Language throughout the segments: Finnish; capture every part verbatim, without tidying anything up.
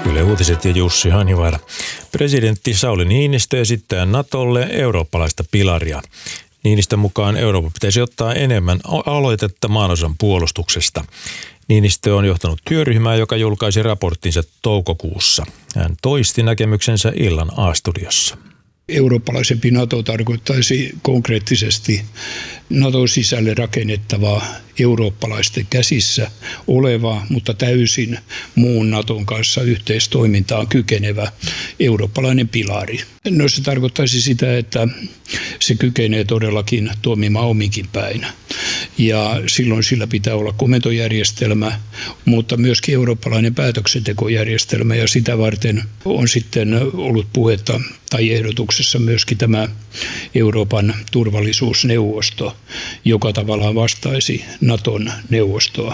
Yle Uutiset ja Jussi Hanivaara. Presidentti Sauli Niinistö esittää Natolle eurooppalaista pilaria. Niinistön mukaan Euroopan pitäisi ottaa enemmän aloitetta maanosan puolustuksesta. Niinistö on johtanut työryhmää, joka julkaisi raporttinsa toukokuussa. Hän toisti näkemyksensä illan A-studiossa. Eurooppalaisempi NATO tarkoittaisi konkreettisesti Naton sisälle rakennettavaa eurooppalaisten käsissä olevaa, mutta täysin muun Naton kanssa yhteistoimintaan kykenevä eurooppalainen pilari. No se tarkoittaisi sitä, että se kykenee todellakin toimimaan ominkin päin. Ja silloin sillä pitää olla komentojärjestelmä, mutta myöskin eurooppalainen päätöksentekojärjestelmä. Ja sitä varten on sitten ollut puhetta tai ehdotuksessa myöskin tämä Euroopan turvallisuusneuvosto, joka tavallaan vastaisi Naton neuvostoa.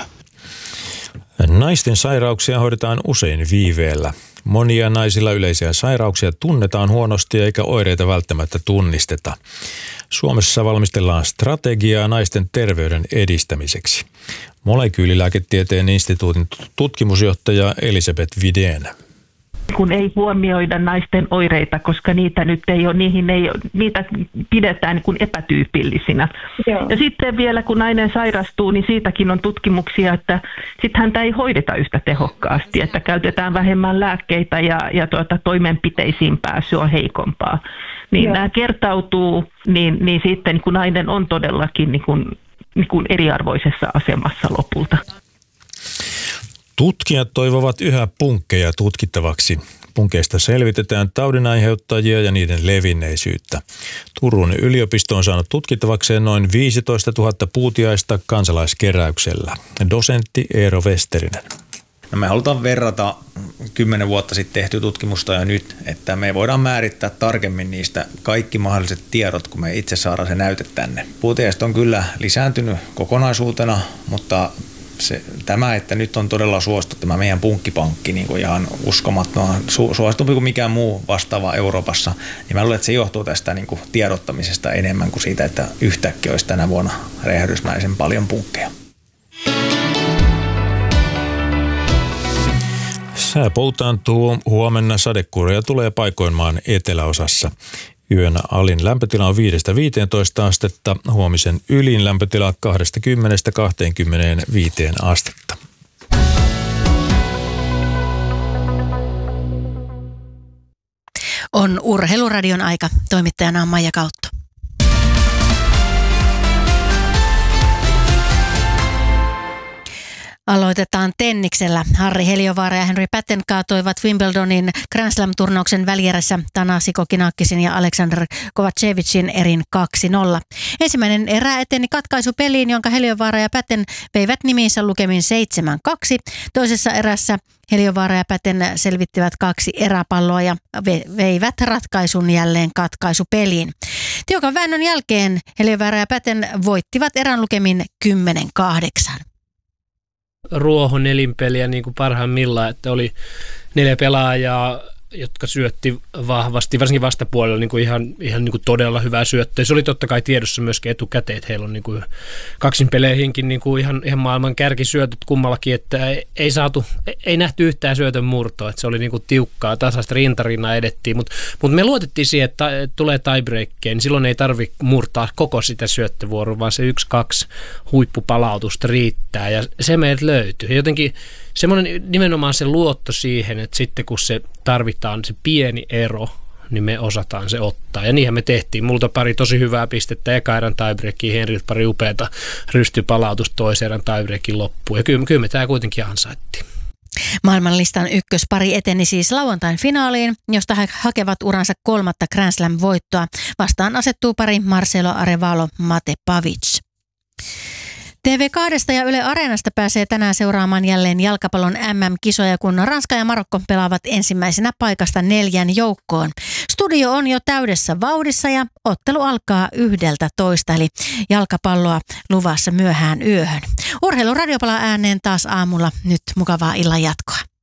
Naisten sairauksia hoidetaan usein viiveellä. Monia naisilla yleisiä sairauksia tunnetaan huonosti eikä oireita välttämättä tunnisteta. Suomessa valmistellaan strategiaa naisten terveyden edistämiseksi. Molekyylilääketieteen instituutin tutkimusjohtaja Elisabeth Vidén. Kun ei huomioida naisten oireita, koska niitä nyt ei ole, niihin ei, niitä pidetään niin kuin epätyypillisinä. Joo. Ja sitten vielä kun nainen sairastuu, niin siitäkin on tutkimuksia, että sitten häntä ei hoideta yhtä tehokkaasti, että käytetään vähemmän lääkkeitä ja, ja tuota, toimenpiteisiin pääsy on heikompaa. Niin Joo. nämä kertautuu, niin, niin sitten niin kun nainen on todellakin niin kuin, niin kuin eriarvoisessa asemassa lopulta. Tutkijat toivovat yhä punkkeja tutkittavaksi. Punkeista selvitetään taudinaiheuttajia ja niiden levinneisyyttä. Turun yliopisto on saanut tutkittavakseen noin viisitoistatuhatta puutiaista kansalaiskeräyksellä. Dosentti Eero Westerinen. No me halutaan verrata kymmenen vuotta sitten tehtyä tutkimusta ja nyt, että me voidaan määrittää tarkemmin niistä kaikki mahdolliset tiedot, kun me itse saadaan se näyte tänne. Puutiaiset on kyllä lisääntynyt kokonaisuutena, mutta Se, tämä, että nyt on todella suosittu tämä meidän punkkipankki niin kuin ihan uskomattoman su, suositumpi kuin mikään muu vastaava Euroopassa, niin mä luulen, että se johtuu tästä niin kuin tiedottamisesta enemmän kuin siitä, että yhtäkkiä olisi tänä vuonna räjähdysmäisen paljon punkkeja. Sää poutaantuu, huomenna sadekuuroja tulee paikoin maan eteläosassa. Yön alin lämpötila on viidestä viiteentoista astetta, huomisen ylin lämpötila kaksikymmentä kaksikymmentäviisi astetta. On Urheiluradion aika. Toimittajana on Maija Kautto. Aloitetaan tenniksellä. Harri Heliövaara ja Henri Patten kaatoivat Wimbledonin Grand Slam-turnauksen välierässä Thanasi Kokkinakkisin ja Alexander Kovacevicin erin kaksi nolla. Ensimmäinen erä eteni katkaisupeliin, jonka Heliövaara ja Patten veivät nimiinsä lukemin seitsemän kaksi. Toisessa erässä Heliövaara ja Patten selvittivät kaksi eräpalloa ja veivät ratkaisun jälleen katkaisupeliin. Tiukan väännön jälkeen Heliövaara ja Patten voittivat erän lukemin kymmenen kahdeksan. Ruoho nelinpeliä niin kuin parhaimmillaan, että oli neljä pelaajaa, jotka syötti vahvasti, varsinkin vastapuolella niin kuin ihan, ihan niin kuin todella hyvää syöttöä. Se oli totta kai tiedossa myöskin etukäteen, että heillä on niin kuin kaksin peleihinkin niin kuin ihan, ihan maailman kärkisyötöt kummallakin, että ei, ei saatu, ei nähty yhtään syötön murtoa, että se oli niin kuin tiukkaa, tasaista rintarinaa edettiin, mutta mut me luotettiin siihen, että tulee tiebreakkeen, niin silloin ei tarvitse murtaa koko sitä syöttövuoroa, vaan se yksi, kaksi huippupalautusta riittää ja se meiltä löytyy. Ja jotenkin semmoinen nimenomaan se luotto siihen, että sitten kun se tarvitaan se pieni ero, niin me osataan se ottaa. Ja niinhän me tehtiin. Multa pari tosi hyvää pistettä eka erän tiebreakiin, Henriltä pari upeata rystypalautusta toisen erän tiebreakin loppuun. Ja kyllä, kyllä me tämä kuitenkin ansaittiin. Maailmanlistan ykköspari eteni siis lauantain finaaliin, josta he hakevat uransa kolmatta Grand Slam-voittoa. Vastaan asettuu pari Marcelo Arevalo Mate Pavic. T V kaksi ja Yle Areenasta pääsee tänään seuraamaan jälleen jalkapallon M M-kisoja, kun Ranska ja Marokko pelaavat ensimmäisenä paikasta neljän joukkoon. Studio on jo täydessä vauhdissa ja ottelu alkaa yhdeltä toista, eli jalkapalloa luvassa myöhään yöhön. Urheiluradio palaa ääneen taas aamulla. Nyt mukavaa illan jatkoa.